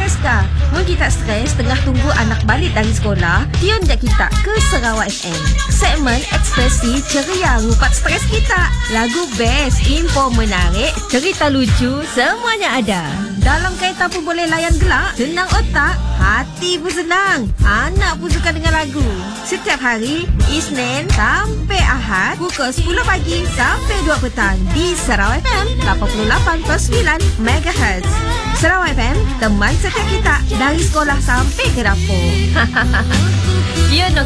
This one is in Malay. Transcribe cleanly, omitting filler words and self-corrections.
stres kah? Mun kita stres tengah tunggu anak balik dari sekolah, tune je kita ke Sarawak FM. Segmen ekspresi ceria ngupat stres kita. Lagu best, info menarik, cerita lucu, semuanya ada. Dalam kereta pun boleh layan gelak, senang otak, hati pun senang. Anak pun suka dengar lagu. Setiap hari, Isnin sampai Ahad, pukul 10 pagi sampai 2 petang di Sarawak FM 88.9 MHz. Sarawak FM, teman setiap kita dari sekolah sampai ke dapur. Ya,